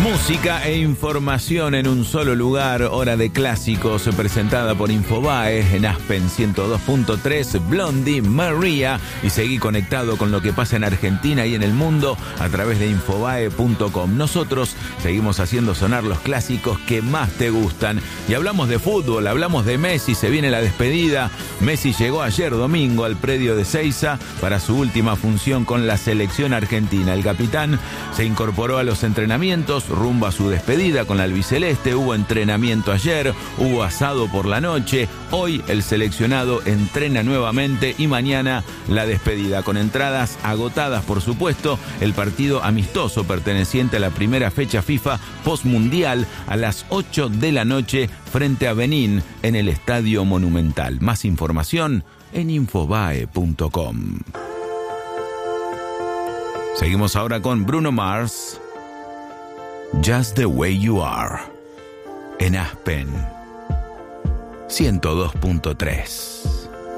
Música e información en un solo lugar, hora de clásicos, presentada por Infobae en Aspen 102.3, Blondie María, y seguí conectado con lo que pasa en Argentina y en el mundo a través de Infobae.com. Nosotros seguimos haciendo sonar los clásicos que más te gustan y hablamos de fútbol, hablamos de Messi, se viene la despedida. Messi llegó ayer domingo al predio de Seiza para su última función con la selección argentina. El capitán se incorporó a los entrenamientos rumbo a su despedida con la albiceleste. Hubo entrenamiento ayer, hubo asado por la noche. Hoy el seleccionado entrena nuevamente y mañana la despedida, con entradas agotadas, por supuesto. El partido amistoso perteneciente a la primera fecha FIFA postmundial a las 8 de la noche frente a Benín en el Estadio Monumental. Más información en Infobae.com. Seguimos ahora con Bruno Mars, Just the Way You Are, en Aspen 102.3.